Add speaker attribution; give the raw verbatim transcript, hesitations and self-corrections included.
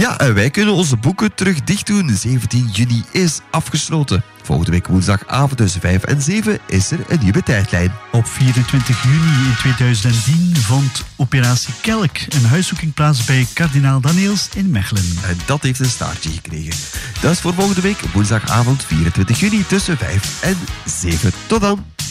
Speaker 1: Ja, en wij kunnen onze boeken terug dicht doen. zeventien juni is afgesloten. Volgende week woensdagavond tussen vijf en zeven is er een nieuwe tijdlijn.
Speaker 2: Op vierentwintig juni in tweeduizend tien vond Operatie Kelk een huiszoeking plaats bij kardinaal Daniels in Mechelen.
Speaker 1: En dat heeft een staartje gekregen. Dat is voor volgende week woensdagavond vierentwintig juni tussen vijf en zeven. Tot dan!